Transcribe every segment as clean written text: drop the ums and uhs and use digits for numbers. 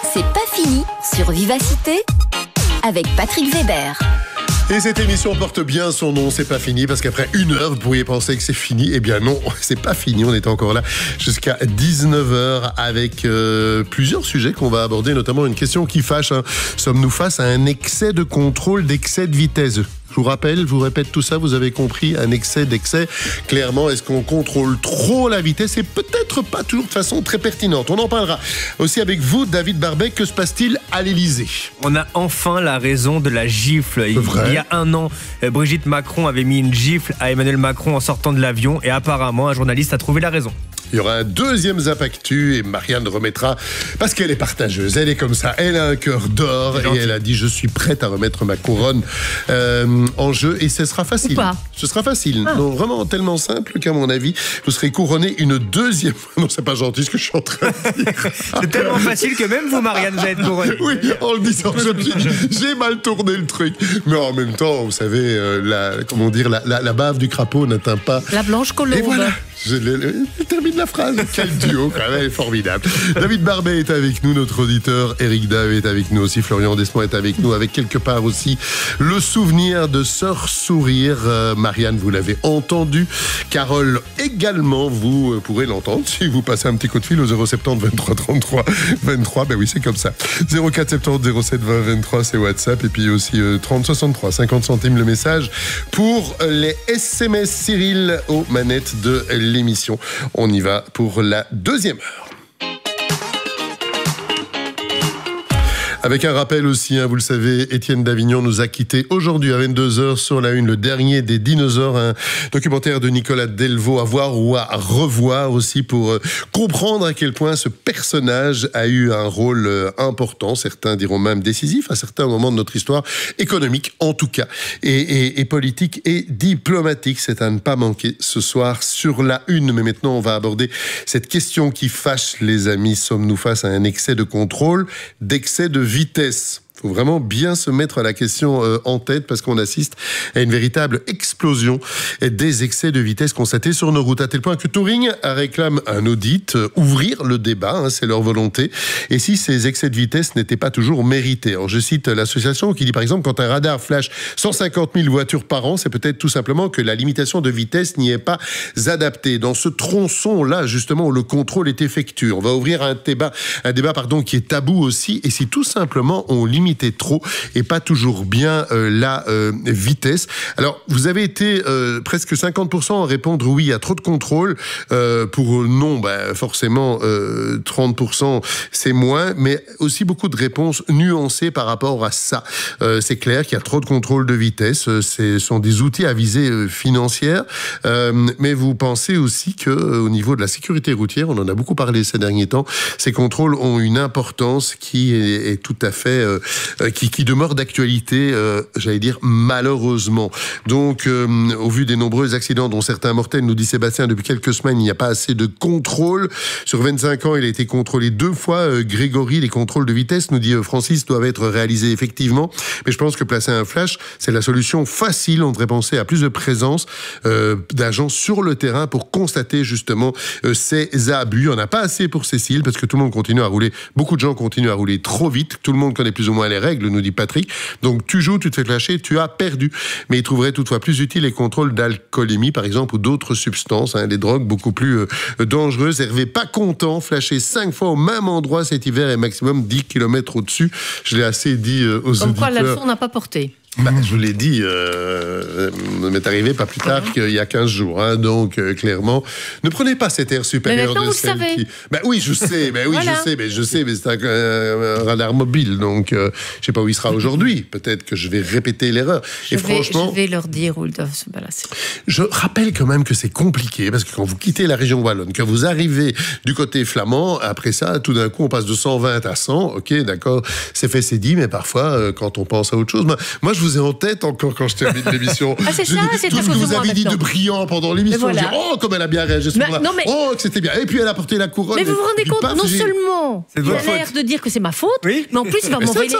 C'est pas fini sur Vivacité avec Patrick Weber. Et cette émission porte bien son nom, c'est pas fini, parce qu'après 1 heure, vous pourriez penser que c'est fini. Eh bien non, c'est pas fini, on est encore là jusqu'à 19h avec plusieurs sujets qu'on va aborder, notamment une question qui fâche. Sommes-nous face à un excès de contrôle, d'excès de vitesse ? Je vous rappelle, je vous répète tout ça, vous avez compris, un excès d'excès. Clairement, est-ce qu'on contrôle trop la vitesse ? Et peut-être pas toujours de façon très pertinente. On en parlera aussi avec vous, David Barbet. Que se passe-t-il à l'Élysée ? On a enfin la raison de la gifle. Il y a 1 an, Brigitte Macron avait mis une gifle à Emmanuel Macron en sortant de l'avion et apparemment, un journaliste a trouvé la raison. Il y aura un deuxième Zap Actu et Marianne remettra, parce qu'elle est partageuse, elle est comme ça, elle a un cœur d'or et elle a dit je suis prête à remettre ma couronne en jeu et ce sera facile. Ou pas. Ce sera facile, non, vraiment tellement simple qu'à mon avis vous serez couronné une deuxième fois. Non, c'est pas gentil ce que je suis en train de dire. C'est tellement facile que même vous, Marianne, vous êtes couronnée. Oui, en le disant, j'ai mal tourné le truc. Mais en même temps, vous savez, la bave du crapaud n'atteint pas... La blanche colombe. Et voilà, je termine la phrase. Quel duo, quand même, formidable. David Barbet est avec nous, notre auditeur. Eric Dave est avec nous aussi. Florian Desmond est avec nous, avec quelque part aussi le souvenir de Sœur Sourire. Marianne, vous l'avez entendu. Carole également, vous pourrez l'entendre si vous passez un petit coup de fil au 070 23 33 23. Ben oui, c'est comme ça. 04 70 07 20 23, c'est WhatsApp. Et puis aussi 30 63, 50 centimes le message pour les SMS. Cyril aux manettes de l'émission. On y va pour la deuxième heure. Avec un rappel aussi, vous le savez, Étienne Davignon nous a quittés aujourd'hui à 22h sur la une, le dernier des dinosaures, un documentaire de Nicolas Delvaux à voir ou à revoir aussi pour comprendre à quel point ce personnage a eu un rôle important, certains diront même décisif à certains moments de notre histoire, économique en tout cas, et politique et diplomatique. C'est à ne pas manquer ce soir sur la une. Mais maintenant, on va aborder cette question qui fâche les amis. Sommes-nous face à un excès de contrôle, d'excès de vitesse ? Il faut vraiment bien se mettre la question en tête parce qu'on assiste à une véritable explosion des excès de vitesse constatés sur nos routes, à tel point que Touring réclame un audit, ouvrir le débat, c'est leur volonté, et si ces excès de vitesse n'étaient pas toujours mérités. Alors, je cite l'association qui dit par exemple quand un radar flash 150 000 voitures par an, c'est peut-être tout simplement que la limitation de vitesse n'y est pas adaptée. Dans ce tronçon-là, justement, où le contrôle est effectué, on va ouvrir un débat qui est tabou aussi, et si tout simplement on limite trop et pas toujours bien la vitesse. Alors, vous avez été presque 50% à répondre oui à trop de contrôle. Pour non, forcément, 30% c'est moins, mais aussi beaucoup de réponses nuancées par rapport à ça. C'est clair qu'il y a trop de contrôle de vitesse. Ce sont des outils à visée financière, mais vous pensez aussi qu'au niveau de la sécurité routière, on en a beaucoup parlé ces derniers temps, ces contrôles ont une importance qui est tout à fait qui demeure d'actualité, j'allais dire malheureusement. Donc, au vu des nombreux accidents dont certains mortels, nous dit Sébastien, depuis quelques semaines, il n'y a pas assez de contrôle. Sur 25 ans, il a été contrôlé 2 fois. Grégory, les contrôles de vitesse, nous dit Francis, doivent être réalisés effectivement. Mais je pense que placer un flash, c'est la solution facile. On devrait penser à plus de présence d'agents sur le terrain pour constater justement ces abus. On n'a pas assez pour Cécile, parce que tout le monde continue à rouler. Beaucoup de gens continuent à rouler trop vite. Tout le monde connaît plus ou moins les règles, nous dit Patrick. Donc tu joues, tu te fais flasher, tu as perdu. Mais il trouverait toutefois plus utile les contrôles d'alcoolémie, par exemple, ou d'autres substances, des drogues beaucoup plus dangereuses. Hervé, pas content, flasher 5 fois au même endroit cet hiver et maximum 10 km au-dessus. Je l'ai assez dit aux auditeurs. Comme quoi, la leçon n'a pas porté. Je vous l'ai dit, m'est arrivé pas plus tard qu'il y a 15 jours. Donc, clairement, ne prenez pas cet air supérieur de celle qui... Oui, je sais, voilà. je sais, mais c'est un radar mobile, donc je sais pas où il sera aujourd'hui. Peut-être que je vais répéter l'erreur. Je vais leur dire où ils doivent se balancer. Je rappelle quand même que c'est compliqué, parce que quand vous quittez la région wallonne, que vous arrivez du côté flamand, après ça, tout d'un coup, on passe de 120 à 100. Ok, d'accord, c'est fait, c'est dit, mais parfois, quand on pense à autre chose... Moi, je vous ai en tête encore quand je termine l'émission. C'est ça, c'est tout ce que vous avez dit de brillant pendant l'émission. Voilà. Je dis, comme elle a bien réagi ce moment-là. Que c'était bien. Et puis elle a porté la couronne. Mais vous vous rendez compte, non seulement il a l'air de dire que c'est ma faute, mais en plus il va m'envoyer.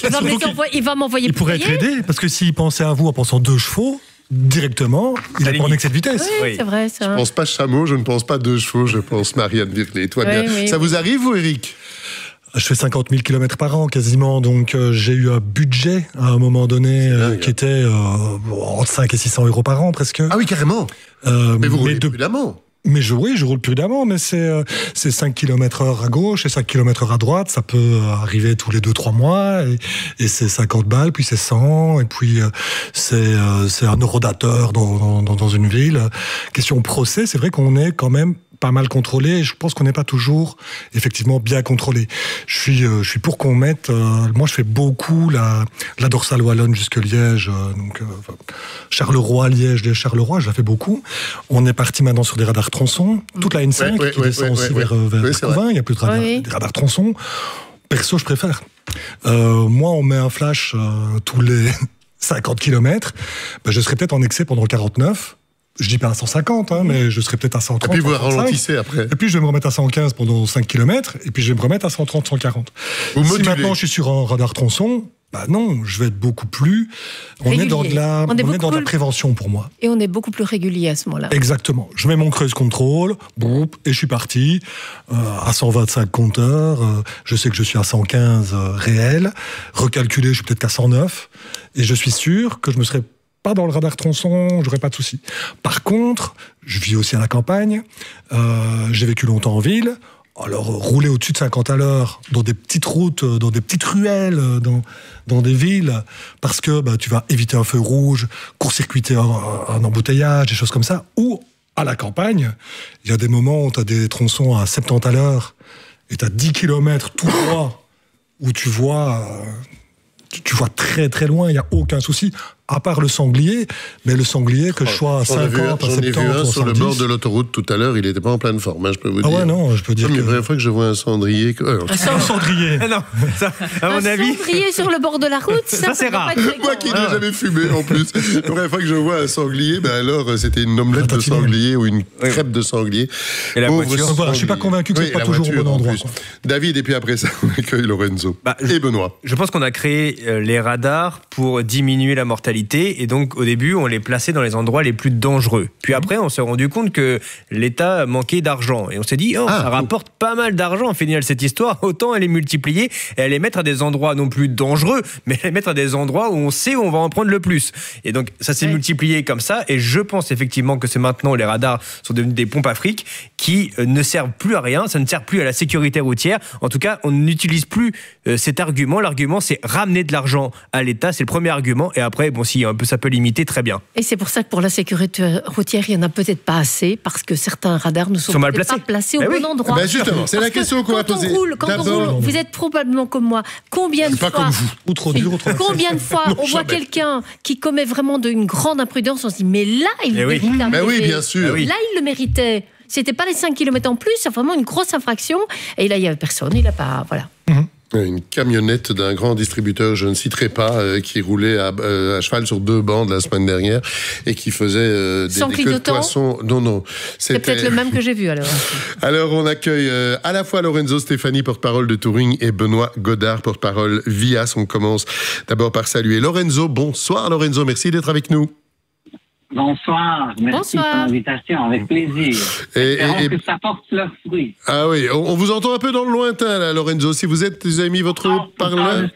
Il va m'envoyer. Il pourrait être aidé, parce que s'il pensait à vous en pensant 2 chevaux, directement, il a pas un excès de vitesse. Oui, c'est vrai ça. Je ne pense pas chameau, je ne pense pas 2 chevaux, je pense Marianne Virlet. Toi bien. Oui. Ça vous arrive, vous, Eric ? Je fais 50 000 km par an quasiment, donc j'ai eu un budget à un moment donné qui était entre 5 et 600 € par an presque. Ah oui, carrément. Mais vous roulez prudemment. Mais je roule prudemment, mais c'est 5 km/h à gauche et 5 km/h à droite, ça peut arriver tous les 2-3 mois, et c'est 50 balles, puis c'est 100, et puis c'est un eurodateur dans une ville. Question procès, c'est vrai qu'on est quand même pas mal contrôlé, et je pense qu'on n'est pas toujours effectivement bien contrôlé. Je suis pour qu'on mette, moi je fais beaucoup la dorsale wallonne jusque Liège, donc Charleroi, Liège, Charleroi, je la fais beaucoup. On est parti maintenant sur des radars tronçons, toute la N5 qui descend aussi vers Couvin, il n'y a plus de des radars tronçons. Perso, je préfère. Moi, on met un flash tous les 50 km, je serais peut-être en excès pendant 49. Je dis pas à 150, mais je serai peut-être à 130. Et puis vous ralentissez après. Et puis je vais me remettre à 115 pendant 5 km, et puis je vais me remettre à 130, 140. Si maintenant je suis sur un radar tronçon, non, je vais être beaucoup plus... On est dans de la prévention pour moi. Et on est beaucoup plus régulier à ce moment-là. Exactement. Je mets mon cruise control, et je suis parti à 125 compteurs. Je sais que je suis à 115 réel. Recalculé, je suis peut-être qu'à 109. Et je suis sûr que je me serais pas dans le radar tronçon, j'aurais pas de souci. Par contre, je vis aussi à la campagne, j'ai vécu longtemps en ville, alors rouler au-dessus de 50 à l'heure dans des petites routes, dans des petites ruelles, dans des villes, parce que tu vas éviter un feu rouge, court-circuiter un embouteillage, des choses comme ça, ou à la campagne, il y a des moments où tu as des tronçons à 70 à l'heure, et tu as 10 km tout droit, où tu vois très très loin, il n'y a aucun souci, à part le sanglier, mais le sanglier que je sois à 50, à 70, j'en ai vu un sur le bord de l'autoroute tout à l'heure, il n'était pas en pleine forme, je peux vous dire. Ah ouais, non, je peux dire que... C'est la première fois que je vois un cendrier... Un cendrier. Non, ça, à mon avis... Un cendrier sur le bord de la route, ça c'est rare. Moi qui n'ai jamais fumé en plus. La première fois que je vois un sanglier, alors c'était une omelette de sanglier ou une crêpe de sanglier. Et la voiture. Voilà, je ne suis pas convaincu que c'est pas toujours au bon endroit. David, et puis après ça, on accueille Lorenzo et Benoît. Je pense qu'on a créé les radars pour diminuer la mortalité, et donc au début, on les plaçait dans les endroits les plus dangereux. Puis après, on s'est rendu compte que l'État manquait d'argent. Et on s'est dit, ça rapporte pas mal d'argent, au final, cette histoire. Autant les multiplier et les mettre à des endroits non plus dangereux, mais les mettre à des endroits où on sait où on va en prendre le plus. Et donc, ça s'est multiplié comme ça. Et je pense effectivement que c'est maintenant, les radars sont devenus des pompes à fric qui ne servent plus à rien. Ça ne sert plus à la sécurité routière. En tout cas, on n'utilise plus cet argument. L'argument, c'est ramener de l'argent à l'État. C'est le premier argument. Et après, si ça peut limiter, très bien. Et c'est pour ça que pour la sécurité routière, il n'y en a peut-être pas assez, parce que certains radars ne sont peut-être pas placés au bon endroit. Justement, c'est la question qu'on va poser. Quand on roule, vous êtes probablement comme moi. Combien de fois, pas comme vous. Ou trop dur, ou trop combien de fois on voit quelqu'un qui commet vraiment une grande imprudence, on se dit, mais là, il le méritait. Mais oui, bien sûr. Là, il le méritait. C'était pas les 5 km en plus, c'est vraiment une grosse infraction. Et là, il n'y avait personne, il n'a pas... Voilà. Une camionnette d'un grand distributeur, je ne citerai pas, qui roulait à cheval sur 2 bancs la semaine dernière et qui faisait des queues de poisson. Non. C'est peut-être le même que j'ai vu alors. Alors on accueille à la fois Lorenzo Stefani, porte-parole de Touring, et Benoît Godard, porte-parole VIAS. On commence d'abord par saluer Lorenzo. Bonsoir Lorenzo, merci d'être avec nous. Bonsoir, merci pour l'invitation, avec plaisir. Espérons que ça porte leurs fruits. Ah oui, on vous entend un peu dans le lointain, là, Lorenzo. Si vous avez mis votre haut-parleur...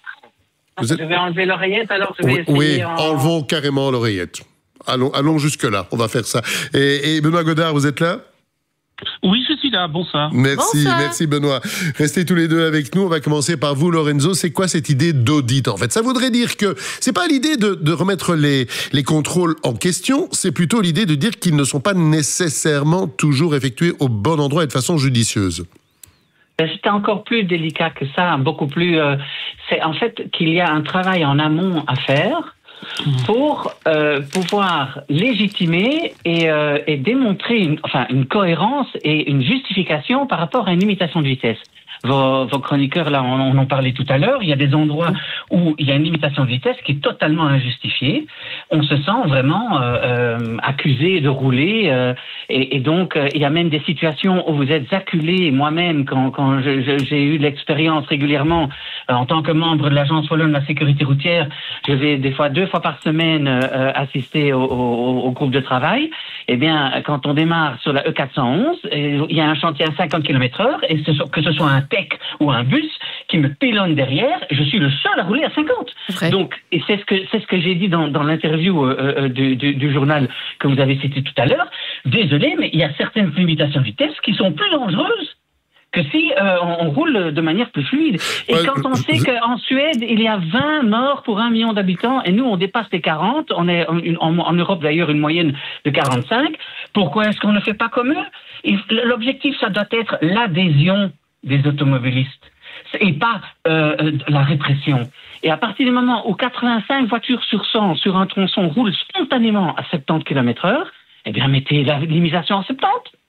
Je vais enlever l'oreillette, alors je vais essayer... Oui, enlevons carrément l'oreillette. Allons jusque-là, on va faire ça. Et Benoît Godard, vous êtes là ? Oui, je suis là. Bonsoir. Merci Benoît. Restez tous les deux avec nous. On va commencer par vous, Lorenzo. C'est quoi cette idée d'audit, en fait ? Ça voudrait dire que c'est pas l'idée de remettre les contrôles en question, c'est plutôt l'idée de dire qu'ils ne sont pas nécessairement toujours effectués au bon endroit et de façon judicieuse. C'est encore plus délicat que ça, beaucoup plus... c'est en fait qu'il y a un travail en amont à faire pour pouvoir légitimer et démontrer une cohérence et une justification par rapport à une limitation de vitesse. Vos chroniqueurs, là, on en parlait tout à l'heure. Il y a des endroits où il y a une limitation de vitesse qui est totalement injustifiée. On se sent vraiment accusé de rouler. Et donc, il y a même des situations où vous êtes acculé. Moi-même, quand j'ai eu l'expérience régulièrement, en tant que membre de l'Agence Wallonne de la sécurité routière, je vais des fois 2 fois par semaine assister au groupe de travail. Eh bien, quand on démarre sur la E411, il y a un chantier à 50 km/h, et que ce soit un tech ou un bus qui me pilonne derrière, je suis le seul à rouler à 50. Okay. Donc, et c'est ce que j'ai dit dans l'interview du journal que vous avez cité tout à l'heure. Désolé, mais il y a certaines limitations de vitesse qui sont plus dangereuses que si on roule de manière plus fluide. Et quand on sait qu'en Suède, il y a 20 morts pour 1 million d'habitants, et nous, on dépasse les 40, on est en Europe d'ailleurs une moyenne de 45, pourquoi est-ce qu'on ne fait pas comme eux? L'objectif, ça doit être l'adhésion des automobilistes, et pas la répression. Et à partir du moment où 85 voitures sur 100 sur un tronçon roulent spontanément à 70 km/h, eh bien, mettez la limitation à 70.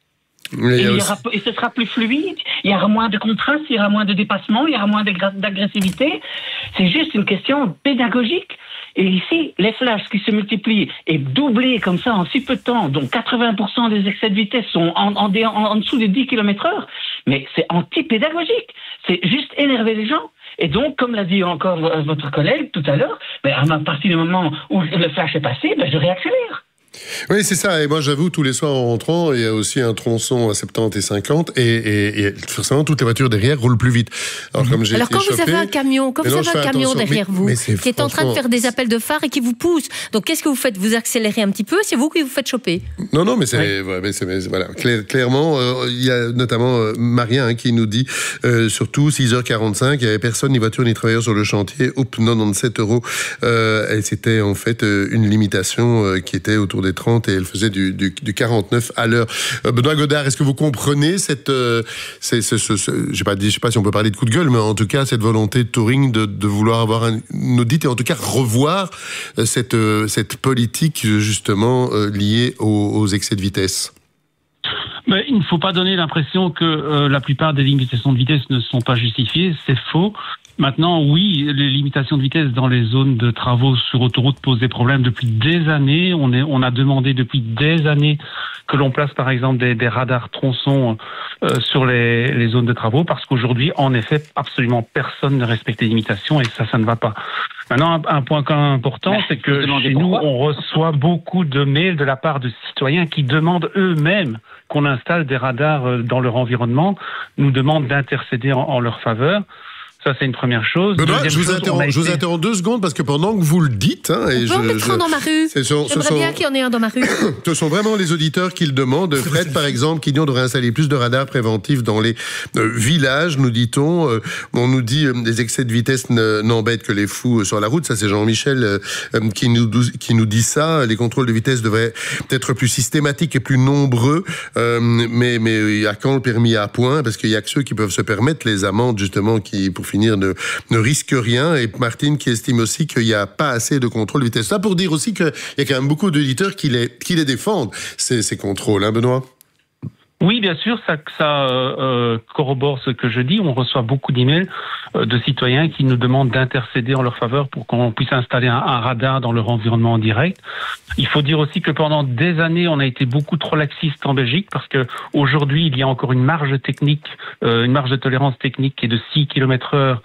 Et ce sera plus fluide, il y aura moins de contraste, il y aura moins de dépassement, il y aura moins d'agressivité. C'est juste une question pédagogique. Et ici, les flashs qui se multiplient et doublés comme ça en si peu de temps, dont 80% des excès de vitesse sont en dessous des 10 km/h, mais c'est anti-pédagogique. C'est juste énerver les gens. Et donc, comme l'a dit encore votre collègue tout à l'heure, à partir du moment où le flash est passé, je réaccélère. Oui, c'est ça. Et moi, j'avoue, tous les soirs en rentrant, il y a aussi un tronçon à 70 et 50, et forcément, toutes les voitures derrière roulent plus vite. Alors, comme j'ai été quand vous avez un camion, derrière vous, qui est en train de faire des appels de phare et qui vous pousse, donc qu'est-ce que vous faites? Vous accélérez un petit peu, c'est vous qui vous faites choper? Non, mais c'est voilà. Clairement, il y a notamment Maria qui nous dit, surtout 6h45, il n'y avait personne, ni voiture, ni travailleur sur le chantier. 97 €. Et c'était en fait une limitation qui était autour des 30, et elle faisait du 49 à l'heure. Benoît Godard, est-ce que vous comprenez cette, je sais pas si on peut parler de coup de gueule, mais en tout cas cette volonté de Touring de vouloir avoir une audit, et en tout cas revoir cette politique justement liée aux excès de vitesse? Mais il ne faut pas donner l'impression que la plupart des limitations de vitesse ne sont pas justifiées, c'est faux. Maintenant, oui, les limitations de vitesse dans les zones de travaux sur autoroute posent des problèmes depuis des années. On a demandé depuis des années que l'on place par exemple des radars tronçons sur les zones de travaux, parce qu'aujourd'hui, en effet, absolument personne ne respecte les limitations, et ça ne va pas. Maintenant, un point quand même important, c'est que chez nous, on reçoit beaucoup de mails de la part de citoyens qui demandent eux-mêmes qu'on installe des radars dans leur environnement, nous demandent d'intercéder en leur faveur. Ça, c'est une première chose. Benoît, je vous interromps 2 secondes, parce que pendant que vous le dites... on peut en mettre un dans ma rue. J'aimerais bien qu'il y en ait un dans ma rue. Ce sont vraiment les auditeurs qui le demandent. Fred, par exemple, qui dit on devrait installer plus de radars préventifs dans les villages, nous dit-on. On nous dit les excès de vitesse n'embêtent que les fous sur la route. Ça, c'est Jean-Michel qui nous dit ça. Les contrôles de vitesse devraient être plus systématiques et plus nombreux. Mais à quand le permis à point? Parce qu'il y a que ceux qui peuvent se permettre les amendes, justement, qui, pour finir, ne risque rien. Et Martine qui estime aussi qu'il n'y a pas assez de contrôle de vitesse. Ça pour dire aussi qu'il y a quand même beaucoup d'auditeurs qui les défendent, ces contrôles, hein, Benoît? Oui, bien sûr, ça corrobore ce que je dis. On reçoit beaucoup d'emails de citoyens qui nous demandent d'intercéder en leur faveur pour qu'on puisse installer un radar dans leur environnement en direct. Il faut dire aussi que pendant des années, on a été beaucoup trop laxiste en Belgique, parce que aujourd'hui, il y a encore une marge technique, une marge de tolérance technique qui est de 6 km/h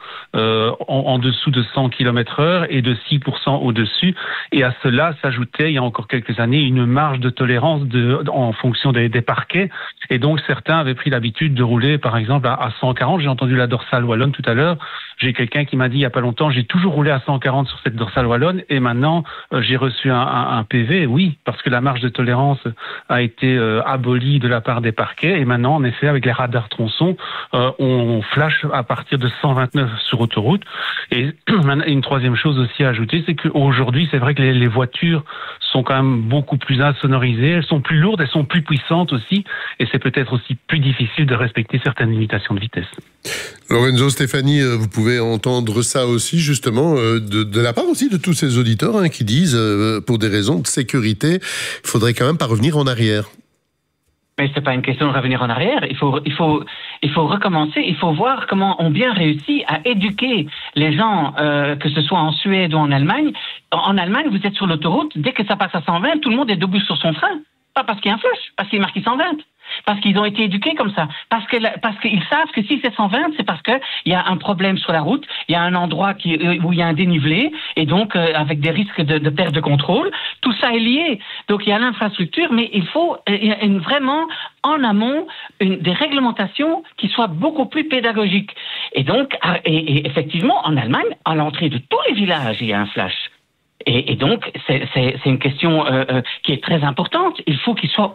en dessous de 100 km/h et de 6% au-dessus. Et à cela s'ajoutait, il y a encore quelques années, une marge de tolérance en fonction des parquets. Et donc, certains avaient pris l'habitude de rouler, par exemple, à 140. J'ai entendu la dorsale wallonne tout à l'heure. J'ai quelqu'un qui m'a dit il n'y a pas longtemps, j'ai toujours roulé à 140 sur cette dorsale wallonne, et maintenant, j'ai reçu un PV. Oui, parce que la marge de tolérance a été abolie de la part des parquets. Et maintenant, en effet, avec les radars tronçons, on flash à partir de 129 sur autoroute. Et une troisième chose aussi à ajouter, c'est qu'aujourd'hui, c'est vrai que les voitures sont quand même beaucoup plus insonorisées, elles sont plus lourdes, elles sont plus puissantes aussi, et c'est peut-être aussi plus difficile de respecter certaines limitations de vitesse. Lorenzo, Stéphanie, vous pouvez entendre ça aussi, justement, de la part aussi de tous ces auditeurs qui disent, pour des raisons de sécurité, il faudrait quand même pas revenir en arrière. Mais c'est pas une question de revenir en arrière. Il faut recommencer. Il faut voir comment on bien réussit à éduquer les gens, que ce soit en Suède ou en Allemagne. En Allemagne, vous êtes sur l'autoroute, dès que ça passe à 120, tout le monde est debout sur son frein. Pas parce qu'il y a un flash, parce qu'il est marqué 120. parce qu'ils ont été éduqués comme ça, parce qu'ils savent que si c'est 120, c'est parce que il y a un problème sur la route, il y a un endroit où il y a un dénivelé, et donc avec des risques de perte de contrôle. Tout ça est lié. Donc il y a l'infrastructure, mais il faut vraiment en amont des réglementations qui soient beaucoup plus pédagogiques. Et donc, et effectivement, en Allemagne, à l'entrée de tous les villages, il y a un flash. Et donc, c'est une question qui est très importante. Il faut qu'il soit